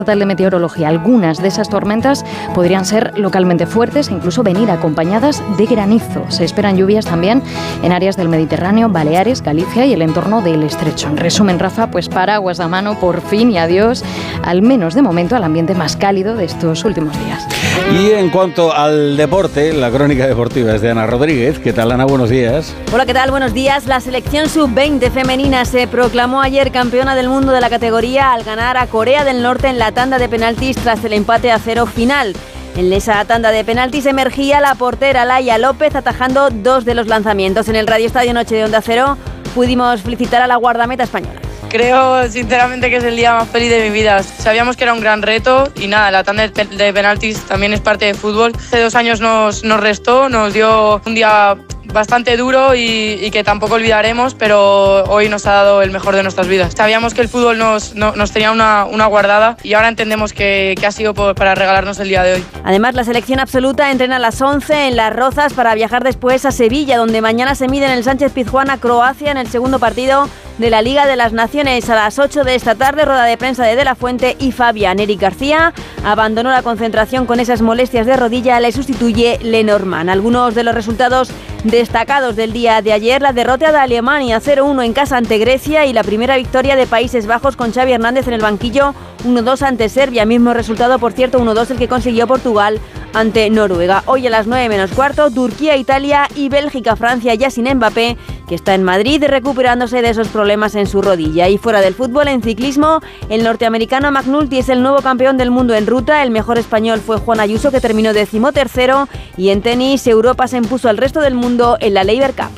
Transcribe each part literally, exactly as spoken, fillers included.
de Meteorología. Algunas de esas tormentas podrían ser localmente fuertes e incluso venir acompañadas de granizo. Se esperan lluvias también en áreas del Mediterráneo, Baleares, Galicia y el entorno del Estrecho. En resumen, Rafa, pues paraguas a mano por fin y adiós, al menos de momento, al ambiente más cálido de estos últimos días. Y en cuanto al deporte, la crónica deportiva es de Ana Rodríguez. ¿Qué tal, Ana? Buenos días. Hola, ¿qué tal? Buenos días. La selección sub veinte femenina se proclamó ayer campeona del mundo de la categoría al ganar a Corea del Norte en la tanda de penaltis tras el empate a cero final. En esa tanda de penaltis emergía la portera Laia López atajando dos de los lanzamientos. En el Radio Estadio Noche de Onda Cero pudimos felicitar a la guardameta española. Creo sinceramente que es el día más feliz de mi vida. Sabíamos que era un gran reto y nada, la tanda de penaltis también es parte de fútbol. Hace dos años nos, nos restó, nos dio un día bastante duro y, y que tampoco olvidaremos, pero hoy nos ha dado el mejor de nuestras vidas. Sabíamos que el fútbol nos, no, nos tenía una, una guardada y ahora entendemos que, que ha sido por, para regalarnos el día de hoy. Además, la selección absoluta entrena a las once en Las Rozas para viajar después a Sevilla, donde mañana se mide en el Sánchez Pizjuán a Croacia en el segundo partido de la Liga de las Naciones. A las ocho de esta tarde, rueda de prensa de De La Fuente y Fabián. Eric García abandonó la concentración con esas molestias de rodilla, le sustituye Lenormand. Algunos de los resultados destacados del día de ayer: la derrota de Alemania cero uno en casa ante Grecia y la primera victoria de Países Bajos con Xavi Hernández en el banquillo uno dos ante Serbia. Mismo resultado, por cierto, uno dos el que consiguió Portugal ante Noruega. Hoy a las nueve menos cuarto, Turquía, Italia y Bélgica, Francia, ya sin Mbappé, que está en Madrid recuperándose de esos problemas en su rodilla. Y fuera del fútbol, en ciclismo, el norteamericano McNulty es el nuevo campeón del mundo en ruta. El mejor español fue Juan Ayuso, que terminó decimotercero. Y en tenis, Europa se impuso al resto del mundo en la Laver Cup.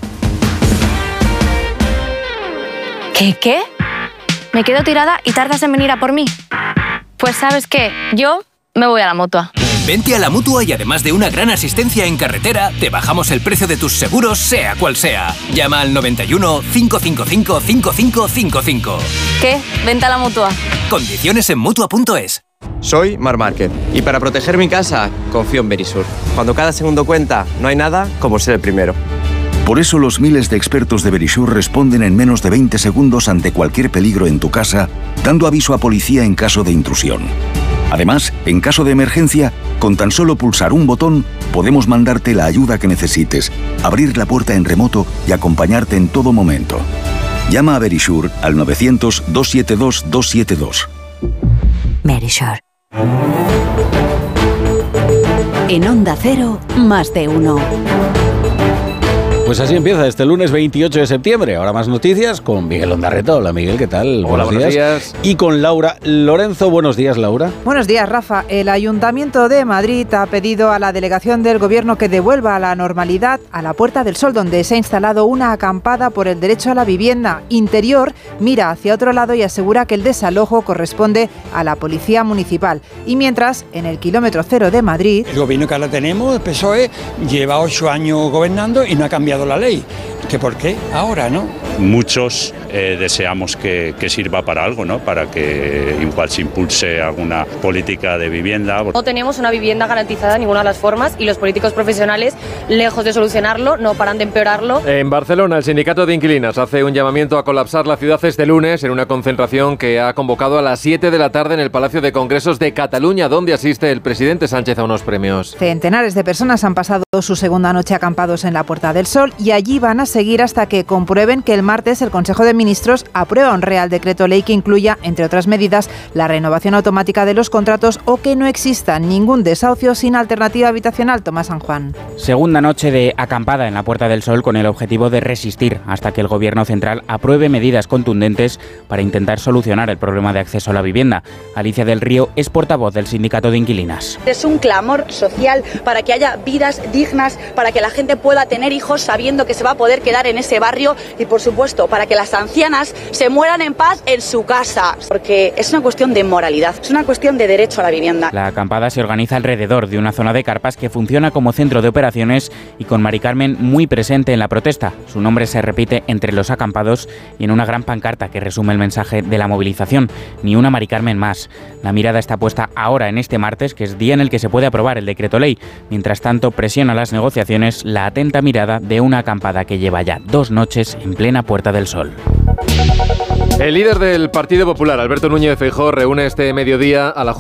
¿Qué, qué? Me quedo tirada y tardas en venir a por mí. Pues ¿sabes qué? Yo me voy a la Mutua. Vente a la Mutua y además de una gran asistencia en carretera, te bajamos el precio de tus seguros, sea cual sea. Llama al noventa y uno, cinco cinco cinco, cinco cinco cinco cinco. ¿Qué? Vente a la Mutua. Condiciones en Mutua punto es. Soy Marc Márquez y para proteger mi casa confío en Verisur. Cuando cada segundo cuenta, no hay nada como ser el primero. Por eso los miles de expertos de Verisur responden en menos de veinte segundos ante cualquier peligro en tu casa, dando aviso a policía en caso de intrusión. Además, en caso de emergencia, con tan solo pulsar un botón, podemos mandarte la ayuda que necesites, abrir la puerta en remoto y acompañarte en todo momento. Llama a Verisur al novecientos, doscientos setenta y dos, doscientos setenta y dos. Verisur. En Onda Cero, más de uno. Pues así empieza este lunes veintiocho de septiembre. Ahora más noticias con Miguel Ondarreta. Hola, Miguel, ¿qué tal? Hola, buenos, buenos días. días. Y con Laura Lorenzo. Buenos días, Laura. Buenos días, Rafa. El Ayuntamiento de Madrid ha pedido a la delegación del Gobierno que devuelva la normalidad a la Puerta del Sol, donde se ha instalado una acampada por el derecho a la vivienda. Interior mira hacia otro lado y asegura que el desalojo corresponde a la Policía Municipal. Y mientras, en el kilómetro cero de Madrid... El gobierno que ahora tenemos, el P S O E, lleva ocho años gobernando y no ha cambiado la ley. ¿Que por qué? Ahora, ¿no? Muchos eh, deseamos que, que sirva para algo, ¿no? Para que igual se impulse alguna política de vivienda. No tenemos una vivienda garantizada de ninguna de las formas y los políticos profesionales, lejos de solucionarlo, no paran de empeorarlo. En Barcelona, el sindicato de inquilinas hace un llamamiento a colapsar la ciudad este lunes en una concentración que ha convocado a las siete de la tarde en el Palacio de Congresos de Cataluña, donde asiste el presidente Sánchez a unos premios. Centenares de personas han pasado su segunda noche acampados en la Puerta del Sol y allí van a seguir hasta que comprueben que el martes el Consejo de Ministros aprueba un Real Decreto Ley que incluya, entre otras medidas, la renovación automática de los contratos o que no exista ningún desahucio sin alternativa habitacional. Tomás San Juan. Segunda noche de acampada en la Puerta del Sol con el objetivo de resistir hasta que el Gobierno central apruebe medidas contundentes para intentar solucionar el problema de acceso a la vivienda. Alicia del Río es portavoz del sindicato de inquilinas. Es un clamor social para que haya vidas dignas, para que la gente pueda tener hijos sabiendo que se va a poder quedar en ese barrio y, por supuesto, para que las ancianas se mueran en paz en su casa, porque es una cuestión de moralidad, es una cuestión de derecho a la vivienda. La acampada se organiza alrededor de una zona de carpas que funciona como centro de operaciones y con Mari Carmen muy presente en la protesta. Su nombre se repite entre los acampados y en una gran pancarta que resume el mensaje de la movilización: ni una Mari Carmen más. La mirada está puesta ahora en este martes, que es día en el que se puede aprobar el decreto ley. Mientras tanto, presiona las negociaciones la atenta mirada de una acampada que lleva ya dos noches en plena Puerta del Sol. El líder del Partido Popular, Alberto Núñez Feijóo, reúne este mediodía a la